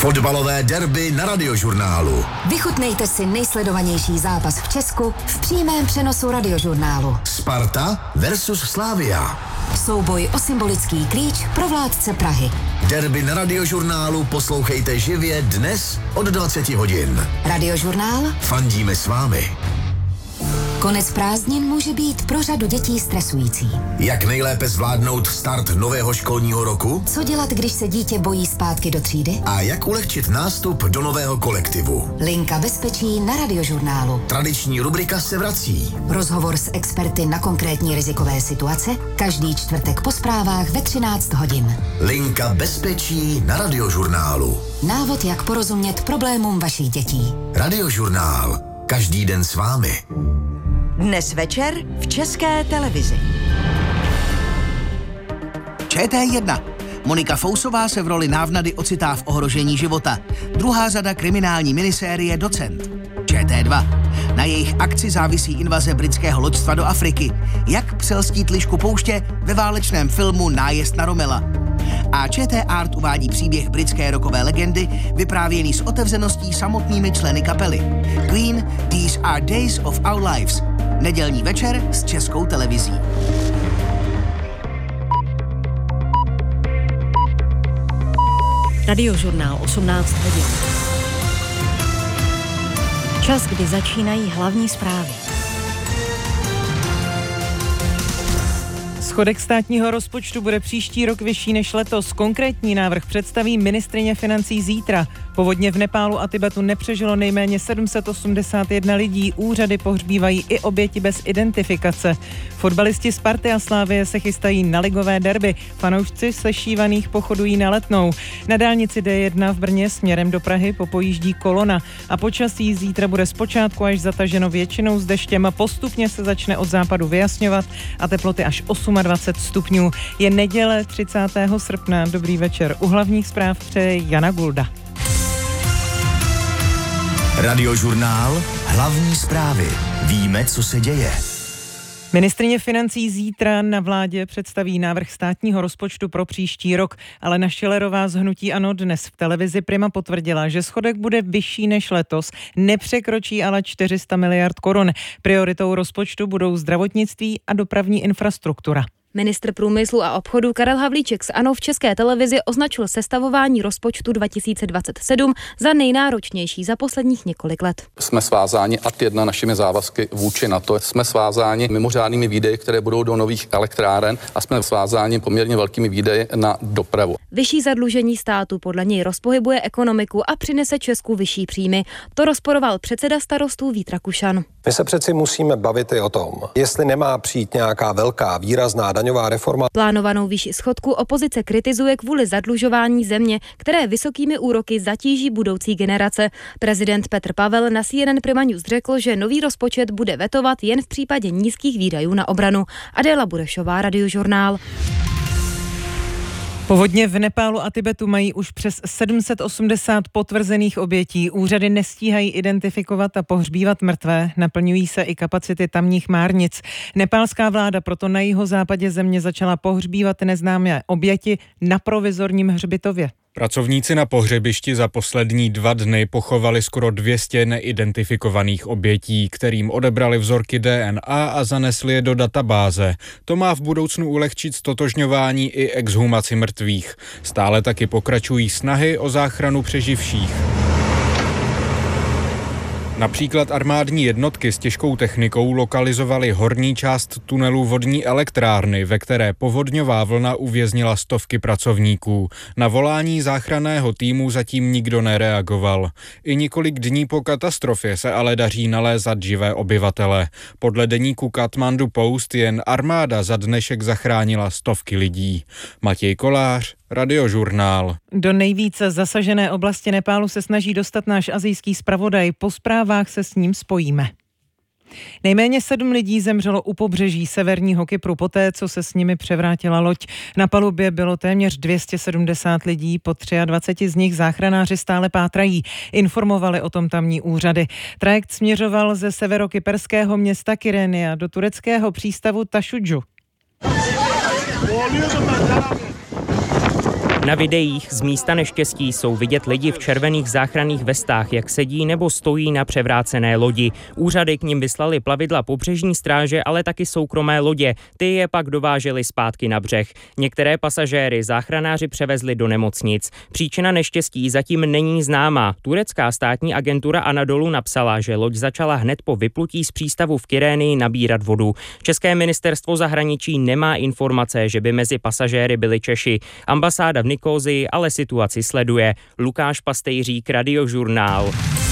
Fotbalové derby na Radiožurnálu. Vychutnejte si nejsledovanější zápas v Česku v přímém přenosu Radiožurnálu. Sparta versus Slavia. Souboj o symbolický klíč pro vládce Prahy. Derby na Radiožurnálu poslouchejte živě dnes od 20 hodin. Radiožurnál. Fandíme s vámi. Konec prázdnin může být pro řadu dětí stresující. Jak nejlépe zvládnout start nového školního roku? Co dělat, když se dítě bojí zpátky do třídy? A jak ulehčit nástup do nového kolektivu? Linka bezpečí na Radiožurnálu. Tradiční rubrika se vrací. Rozhovor s experty na konkrétní rizikové situace každý čtvrtek po zprávách ve 13 hodin. Linka bezpečí na Radiožurnálu. Návod, jak porozumět problémům vašich dětí. Radiožurnál. Každý den s vámi. Dnes večer v České televizi. ČT1. Monika Fousová se v roli návnady ocitá v ohrožení života. Druhá řada kriminální minisérie Docent. ČT2. Na jejich akci závisí invaze britského loďstva do Afriky. Jak přelstít lišku pouště ve válečném filmu Nájezd na Romela. A ČT Art uvádí příběh britské rockové legendy, vyprávěný s otevřeností samotnými členy kapely. Queen, These Are Days of Our Lives. Nedělní večer s Českou televizí. Radiožurnál 18 hodin. Čas, kdy začínají hlavní zprávy. Schodek státního rozpočtu bude příští rok vyšší než letos. Konkrétní návrh představí ministryně financí zítra. Povodně v Nepálu a Tibetu nepřežilo nejméně 781 lidí. Úřady pohřbívají i oběti bez identifikace. Fotbalisti Sparty a Slavie se chystají na ligové derby. Fanoušci sešívaných pochodují na Letnou. Na dálnici D1 v Brně směrem do Prahy popojíždí kolona. A počasí zítra bude zpočátku až zataženo většinou s deštěm a postupně se začne od západu vyjasňovat a teploty až 28 stupňů. Je neděle 30. srpna. Dobrý večer. U hlavních zpráv přeje Jana Gulda. Radiožurnál. Hlavní zprávy. Víme, co se děje. Ministryně financí zítra na vládě představí návrh státního rozpočtu pro příští rok. Alena Schillerová z hnutí ANO dnes v televizi Prima potvrdila, že schodek bude vyšší než letos, nepřekročí ale 400 miliard korun. Prioritou rozpočtu budou zdravotnictví a dopravní infrastruktura. Ministr průmyslu a obchodu Karel Havlíček z ANO v České televizi označil sestavování rozpočtu 2027 za nejnáročnější za posledních několik let. Jsme svázáni ad 1 našimi závazky vůči NATO. Jsme svázáni mimořádnými výdaji, které budou do nových elektráren a jsme svázáni poměrně velkými výdaji na dopravu. Vyšší zadlužení státu podle něj rozpohybuje ekonomiku a přinese Česku vyšší příjmy. To rozporoval předseda Starostů Vít Rakušan. My se přeci musíme bavit i o tom, jestli nemá přijít nějaká velká výrazná daňová reforma. Plánovanou výši schodku opozice kritizuje kvůli zadlužování země, které vysokými úroky zatíží budoucí generace. Prezident Petr Pavel na CNN Prima News řekl, že nový rozpočet bude vetovat jen v případě nízkých výdajů na obranu. Adéla Burešová, Radiožurnál. Povodně v Nepálu a Tibetu mají už přes 780 potvrzených obětí. Úřady nestíhají identifikovat a pohřbívat mrtvé, naplňují se i kapacity tamních márnic. Nepálská vláda proto na jihozápadě země začala pohřbívat neznámé oběti na provizorním hřbitově. Pracovníci na pohřebišti za poslední 2 dny pochovali skoro 200 neidentifikovaných obětí, kterým odebrali vzorky DNA a zanesli je do databáze. To má v budoucnu ulehčit ztotožňování i exhumaci mrtvých. Stále taky pokračují snahy o záchranu přeživších. Například armádní jednotky s těžkou technikou lokalizovaly horní část tunelu vodní elektrárny, ve které povodňová vlna uvěznila stovky pracovníků. Na volání záchranného týmu zatím nikdo nereagoval. I několik dní po katastrofě se ale daří nalézat živé obyvatele. Podle deníku Kathmandu Post jen armáda za dnešek zachránila stovky lidí. Matěj Kolář, Radiožurnál. Do nejvíce zasažené oblasti Nepálu se snaží dostat náš asijský zpravodaj. Po zprávách se s ním spojíme. Nejméně 7 lidí zemřelo u pobřeží severního Kypru poté, co se s nimi převrátila loď. Na palubě bylo téměř 270 lidí, po 23 z nich záchranáři stále pátrají. Informovali o tom tamní úřady. Trajekt směřoval ze severokyperského města Kyrenia do tureckého přístavu Tašudžu. Na videích z místa neštěstí jsou vidět lidi v červených záchranných vestách, jak sedí nebo stojí na převrácené lodi. Úřady k nim vyslali plavidla pobřežní stráže, ale taky soukromé lodě. Ty je pak dovážely zpátky na břeh. Některé pasažéry záchranáři převezli do nemocnic. Příčina neštěstí zatím není známá. Turecká státní agentura Anadolu napsala, že loď začala hned po vyplutí z přístavu v Kyrénii nabírat vodu. České ministerstvo zahraničí nemá informace, že by mezi pasažéry byli Češi. Ambasáda v Nikózii ale situaci sleduje. Lukáš Pastejřík, Radiožurnál.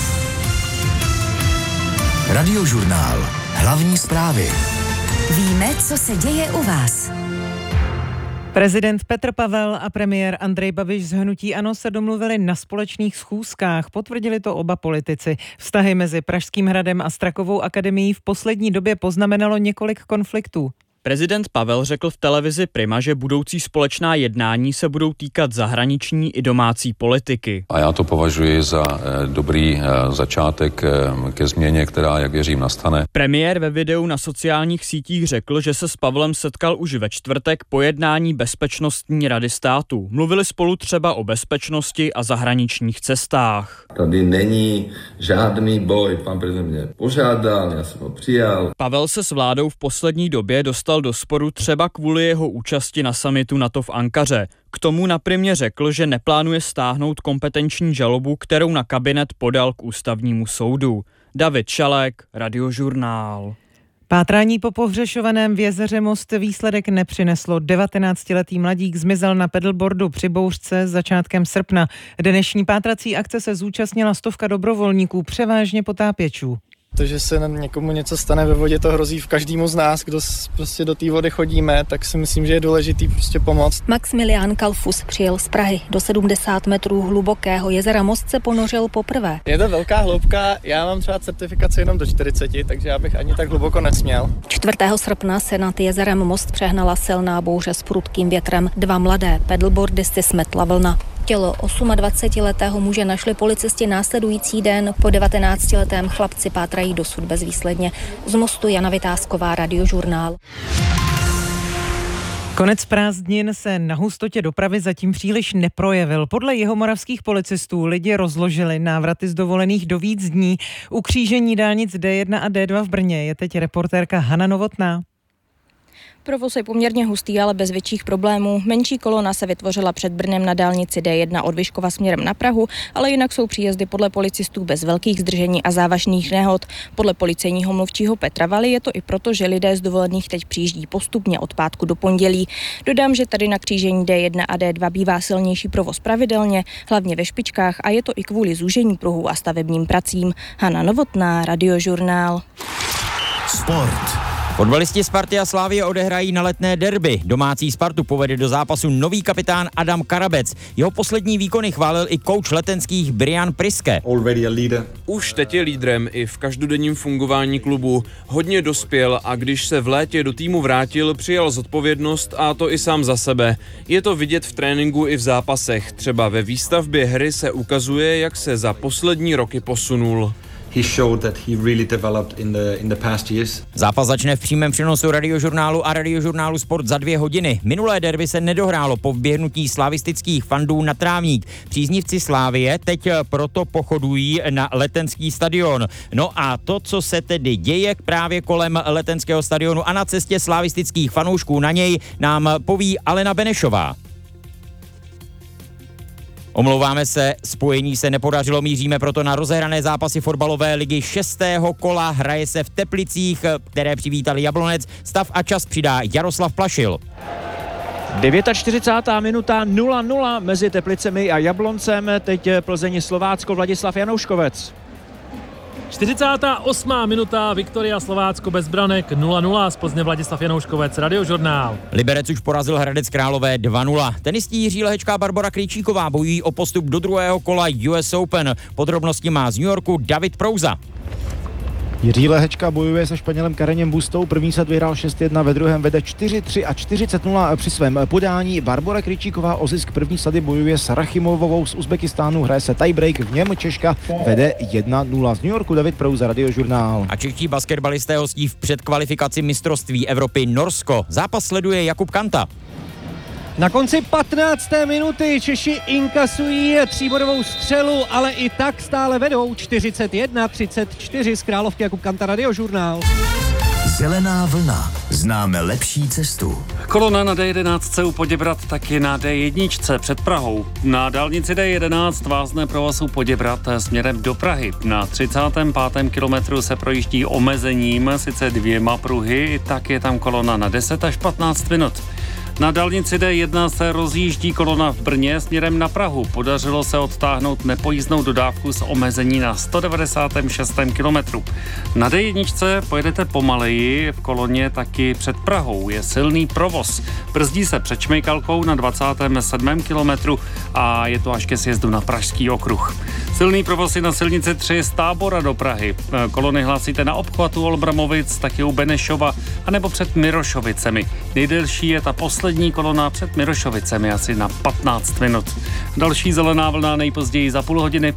Radiožurnál. Hlavní zprávy. Víme, co se děje u vás. Prezident Petr Pavel a premiér Andrej Babiš z hnutí ANO se domluvili na společných schůzkách. Potvrdili to oba politici. Vztahy mezi Pražským hradem a Strakovou akademií v poslední době poznamenalo několik konfliktů. Prezident Pavel řekl v televizi Prima, že budoucí společná jednání se budou týkat zahraniční i domácí politiky. A já to považuji za dobrý začátek ke změně, která, jak věřím, nastane. Premiér ve videu na sociálních sítích řekl, že se s Pavlem setkal už ve čtvrtek po jednání Bezpečnostní rady státu. Mluvili spolu třeba o bezpečnosti a zahraničních cestách. Tady není žádný boj. Pan prezident mě požádal, já jsem ho přijal. Pavel se s vládou v poslední době dostal do sporu třeba kvůli jeho účasti na summitu NATO v Ankaře. K tomu na Primě řekl, že neplánuje stáhnout kompetenční žalobu, kterou na kabinet podal k ústavnímu soudu. David Šalek, Radiožurnál. Pátrání po pohřešovaném v jezeře Most výsledek nepřineslo. 19-letý mladík zmizel na pedalboardu při bouřce začátkem srpna. Dnešní pátrací akce se zúčastnila 100 dobrovolníků, převážně potápěčů. To, že se někomu něco stane ve vodě, to hrozí v každému z nás, kdo prostě do té vody chodíme, tak si myslím, že je důležitý prostě pomoct. Maximilián Kalfus přijel z Prahy. Do 70 metrů hlubokého jezera Most se ponořil poprvé. Je to velká hloubka, já mám třeba certifikaci jenom do 40, takže já bych ani tak hluboko nesměl. 4. srpna se nad jezerem Most přehnala silná bouře s prudkým větrem. 2 mladé pedalboardisty smetla vlna. Tělo 28letého muže našli policisti následující den. Po 19letém chlapci pátrají dosud bezvýsledně. Z Mostu Jana Vytázková, Radiožurnál. Konec prázdnin se na hustotě dopravy zatím příliš neprojevil. Podle jihomoravských policistů lidi rozložili návraty z dovolených do víc dní. U křížení dálnic D1 a D2 v Brně je teď reportérka Hana Novotná. Provoz je poměrně hustý, ale bez větších problémů. Menší kolona se vytvořila před Brnem na dálnici D1 od Vyškova směrem na Prahu, ale jinak jsou příjezdy podle policistů bez velkých zdržení a závažných nehod. Podle policejního mluvčího Petra Valy je to i proto, že lidé z dovolených teď přijíždí postupně od pátku do pondělí. Dodám, že tady na křížení D1 a D2 bývá silnější provoz pravidelně, hlavně ve špičkách, a je to i kvůli zúžení pruhů a stavebním pracím. Hana Novotná, Radiožurnál. Sport. Fotbalisti Sparty a Slavie odehrají na letné derby. Domácí Spartu povede do zápasu nový kapitán Adam Karabec. Jeho poslední výkony chválil i kouč letenských Brian Priske. Už teď je lídrem i v každodenním fungování klubu. Hodně dospěl a když se v létě do týmu vrátil, přijal zodpovědnost, a to i sám za sebe. Je to vidět v tréninku i v zápasech. Třeba ve výstavbě hry se ukazuje, jak se za poslední roky posunul. Zápas začne v přímém přenosu Radiožurnálu a Radiožurnálu Sport za 2 hodiny. Minulé derby se nedohrálo po vběhnutí slavistických fandů na trávník. Příznivci Slávie teď proto pochodují na Letenský stadion. No a to, co se tedy děje právě kolem Letenského stadionu a na cestě slavistických fanoušků na něj, nám poví Alena Benešová. Omlouváme se, spojení se nepodařilo, míříme proto na rozehrané zápasy fotbalové ligy 6. kola. Hraje se v Teplicích, které přivítali Jablonec. Stav a čas přidá Jaroslav Plašil. 49. minuta 0-0 mezi Teplicemi a Jabloncem. Teď Plzeň Slovácko, Vladislav Janouškovec. 48. minuta, Viktoria Slovácko bez branek 0-0, z Plzně Vladislav Janouškovec, Radiožurnál. Liberec už porazil Hradec Králové 2-0. Tenistí Jiří Lehečka a Barbora Krejčíková bojují o postup do druhého kola US Open. Podrobnosti má z New Yorku David Prouza. Jiří Lehečka bojuje se Španělem Kareněm Bustou, první set vyhrál 6-1, ve druhém vede 4-3 a 40-0 při svém podání. Barbora Krejčíková o zisk první sady bojuje s Rachimovovou z Uzbekistánu, hraje se tiebreak, v něm Češka vede 1-0. Z New Yorku David Prouza, Radiožurnál. A čeští basketbalisté hostí v předkvalifikaci mistrovství Evropy Norsko. Zápas sleduje Jakub Kanta. Na konci 15. minuty Češi inkasují 3bodovou střelu, ale i tak stále vedou 41-34 z Královky. Jakub Kanta, Radiožurnál. Zelená vlna. Známe lepší cestu. Kolona na D11 u Poděbrad, taky na D1 před Prahou. Na dálnici D11 vázne provoz u Poděbrad směrem do Prahy. Na 35. kilometru se projíždí omezením, sice 2 pruhy, tak je tam kolona na 10 až 15 minut. Na dálnici D1 se rozjíždí kolona v Brně směrem na Prahu. Podařilo se odtáhnout nepojízdnou dodávku s omezení na 196. kilometru. Na D1 pojedete pomaleji, v koloně taky před Prahou. Je silný provoz. Brzdí se před Šmejkalkou na 27. kilometru a je to až ke sjezdu na Pražský okruh. Silný provoz je na silnici 3 z Tábora do Prahy. Kolony hlásíte na obchvatu Olbramovic, taky u Benešova, anebo před Mirošovicemi. Nejdelší je ta poslední kolona před Mirošovicemi, asi na 15 minut. Další zelená vlna nejpozději za půl hodiny.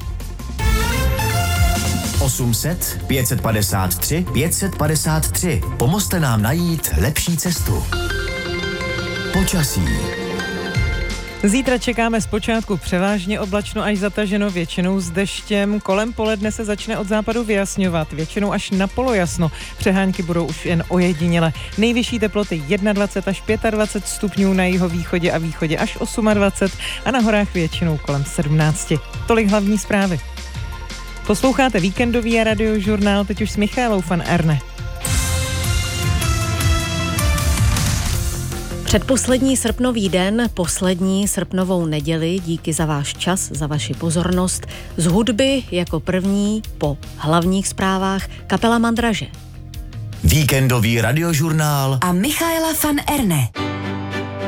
800 553 553. Pomozte nám najít lepší cestu. Počasí. Zítra čekáme zpočátku převážně oblačno až zataženo, většinou s deštěm. Kolem poledne se začne od západu vyjasňovat, většinou až na polojasno. Přehánky budou už jen ojediněle. Nejvyšší teploty 21 až 25 stupňů na jihovýchodě a východě až 28 a na horách většinou kolem 17. Tolik hlavní zprávy. Posloucháte víkendový Radiožurnál, teď už s Michaelou van Erne. Předposlední srpnový den, poslední srpnovou neděli, díky za váš čas, za vaši pozornost. Z hudby jako první po hlavních zprávách kapela Mandraže. Víkendový Radiožurnál a Michaela van Erne.